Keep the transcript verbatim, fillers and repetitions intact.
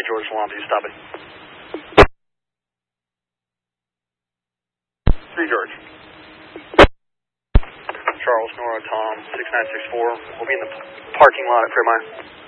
three George Salams, you stop it. three George. Charles, Nora, Tom, six nine six four. We'll be in the parking lot at Fairmont.